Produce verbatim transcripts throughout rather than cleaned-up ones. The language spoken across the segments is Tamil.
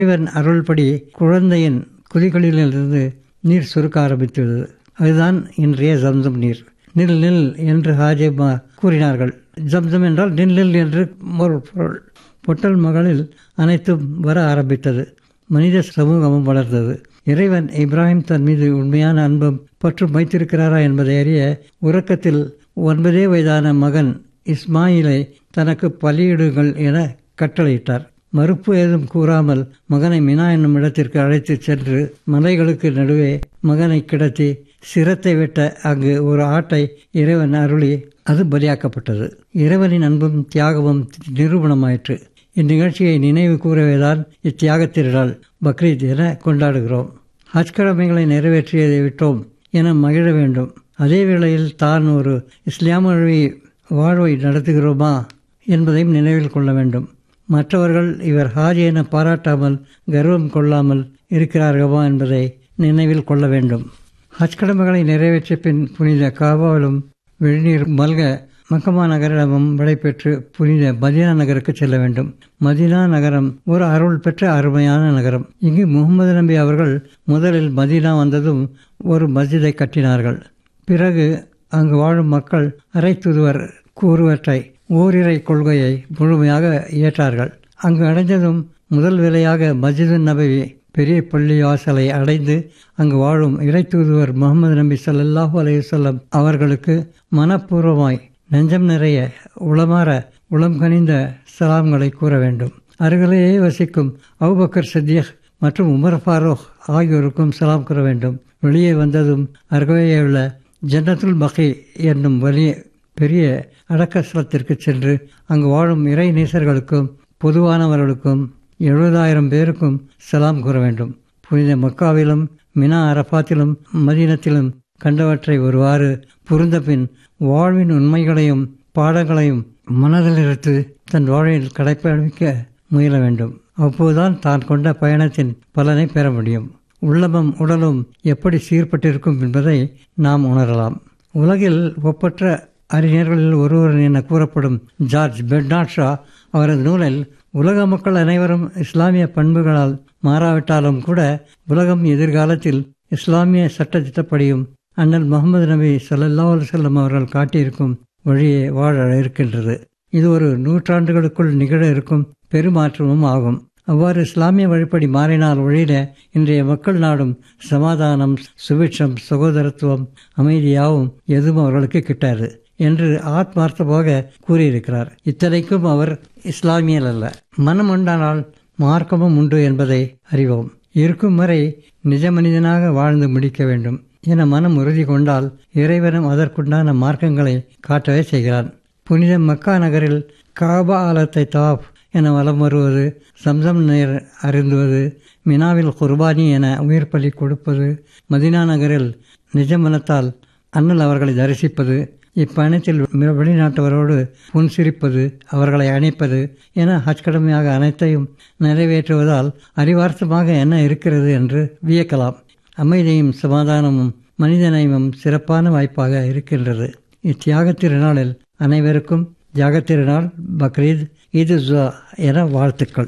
இறைவன் அருள்படி குழந்தையின் குதிகளிலிருந்து நீர் சுருக்க ஆரம்பித்தது. அதுதான் இன்றைய ஜம்சம் நீர். நில் நில் என்று ஹாஜிமா கூறினார்கள். ஜம்சம் என்றால் நில் நில் என்று ஒரு பொருள். பொட்டல் மகளில் அனைத்தும் வர ஆரம்பித்தது. மனித சமூகமும் வளர்ந்தது. இறைவன் இப்ராஹிம் தன் மீது உண்மையான அன்பும் பற்றும் வைத்திருக்கிறாரா என்பதை அறிய உறக்கத்தில் ஒன்பதே வயதான மகன் இஸ்மாயிலை தனக்கு பலியிடுங்கள் என கட்டளையிட்டார். மறுப்பு ஏதும் கூறாமல் மகனை மினா என்னும் இடத்திற்கு அழைத்து சென்று மலைகளுக்கு நடுவே மகனை கிடத்தி சிரத்தை வெட்ட அங்கு ஒரு ஆட்டை இறைவன் அருளி அது பலியாக்கப்பட்டது. இறைவனின் அன்பும் தியாகமும் நிரூபணமாயிற்று. இந்நிகழ்ச்சியை நினைவு கூறவேதான் இத்தியாக திருநாள் பக்ரீத் என கொண்டாடுகிறோம். ஹஜ் கடமைகளை நிறைவேற்றியதை விட்டோம் என மகிழ வேண்டும். அதே வேளையில் தான் ஒரு இஸ்லாமிய வழி வாழ்வை நடத்துகிறோமா என்பதையும் நினைவில் கொள்ள வேண்டும். மற்றவர்கள் இவர் ஹாஜி என பாராட்டாமல் கர்வம் கொள்ளாமல் இருக்கிறார்களா என்பதை நினைவில் கொள்ள வேண்டும். ஹஜ் கடமைகளை நிறைவேற்றிய பின் புனித காபாவிலும் வெளிநீர் மல்க மக்கமா நகரிடமும் விடைபெற்று புனித மதீனா நகருக்கு செல்ல வேண்டும். மதீனா நகரம் ஒரு அருள் பெற்ற அருமையான நகரம். இங்கு முகமது நபி அவர்கள் முதலில் மதீனா வந்ததும் ஒரு மஸ்ஜிதை கட்டினார்கள். பிறகு அங்கு வாழும் மக்கள் அரை தூதுவர் கூறுவற்றை ஓரிரை கொள்கையை முழுமையாக ஏற்றார்கள். அங்கு அடைந்ததும் முதல் வேலையாக மஸ்ஜிது நபவி பெரிய பள்ளி வாசலை அடைந்து அங்கு வாழும் இறை தூதுவர் முகமது நபி ஸல்லல்லாஹு அலைஹி வஸல்லம் அவர்களுக்கு மனப்பூர்வமாய் நெஞ்சம் நிறைய உளமாற உளம் கனிந்த சலாம்களை கூற வேண்டும். அருகிலேயே வசிக்கும் அபூபக்கர் சித்திக் மற்றும் உமர் ஃபாரூக் ஆகியோருக்கும் சலாம் கூற வேண்டும். வெளியே வந்ததும் அருகே உள்ள ஜன்னத்துல் பகி என்னும் வலிய பெரிய அடக்கஸ்தலத்திற்கு சென்று அங்கு வாழும் இறை நேசர்களுக்கும் பொதுவானவர்களுக்கும் எழுபதாயிரம் பேருக்கும் சலாம் கூற வேண்டும். புனித மக்காவிலும் மினா அரபாத்திலும் மதீனத்திலும் கண்டவற்றை ஒருவாறு புரிந்த பின் வாழ்வின் உண்மைகளையும் பாடங்களையும் மனதில் எடுத்து தன் வாழ்வில் கடைப்பிடிக்க முயல வேண்டும். அப்போதுதான் தான் கொண்ட பயணத்தின் பலனை பெற முடியும். உள்ளமும் உடலும் எப்படி சீர்பட்டிருக்கும் என்பதை நாம் உணரலாம். உலகில் ஒப்பற்ற அறிஞர்களில் ஒருவர் என கூறப்படும் ஜார்ஜ் பெர்னார்ட் ஷா அவரது நூலில் உலக மக்கள் அனைவரும் இஸ்லாமிய பண்புகளால் மாறாவிட்டாலும் கூட உலகம் எதிர்காலத்தில் இஸ்லாமிய சட்டத்திட்டப்படியும் அண்ணல் முகமது நபி ஸல்லல்லாஹு அலைஹி வஸல்லம் அவர்கள் காட்டியிருக்கும் வழியே வாழ இருக்கின்றது. இது ஒரு நூற்றாண்டுகளுக்குள் நிகழ இருக்கும் பெருமாற்றமும் ஆகும். அவ்வாறு இஸ்லாமிய வழிப்படி மாறினால் ஒழிய இன்றைய மக்கள் நாடும் சமாதானம், சுபிட்சம், சகோதரத்துவம், அமைதியாகவும் எதுவும் அவர்களுக்கு கிட்டாது என்று ஆத்மார்த்தமாக கூறியிருக்கிறார். இத்தனைக்கும் அவர் இஸ்லாமியல் அல்ல. மனம் உண்டானால் மார்க்கமும் உண்டு என்பதை அறிவோம். இருக்கும் வரை நிஜ மனிதனாக வாழ்ந்து முடிக்க வேண்டும் என மனம் உறுதி கொண்டால் இறைவனும் அதற்குண்டான மார்க்கங்களை காட்டவே செய்கிறான். புனித மக்கா நகரில் காபா ஆலத்தை தவாப் என வலம் வருவது, சம்சம் நீர் அருந்துவது, மினாவில் குர்பானி என உயிர் பலி கொடுப்பது, மதீனா நகரில் நிஜ மனத்தால் அண்ணல் அவர்களை தரிசிப்பது, இப்பயணத்தில் வெளிநாட்டவரோடு புன்சிரிப்பது, அவர்களை அணைப்பது என ஹஜ் கடமையாக அனைத்தையும் நிறைவேற்றுவதால் அறிவார்த்தமாக என்ன இருக்கிறது என்று வியக்கலாம். அமைதியும் சமாதானமும் மனிதநேயமும் சிறப்பான வாய்ப்பாக இருக்கின்றது. இத்தியாக திருநாளில் அனைவருக்கும் தியாக திருநாள் பக்ரீத் ஈது ஜுஹா என வாழ்த்துக்கள்.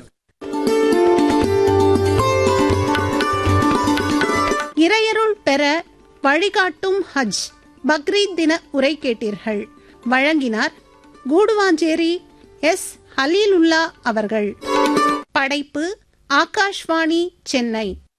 இறையருள் பெற வழிகாட்டும் ஹஜ் பக்ரீத் தின உரை கேட்டீர்கள். வழங்கினார் கூடுவாஞ்சேரி எஸ் ஹலீலுல்லா அவர்கள். படைப்பு ஆகாஷ்வாணி சென்னை.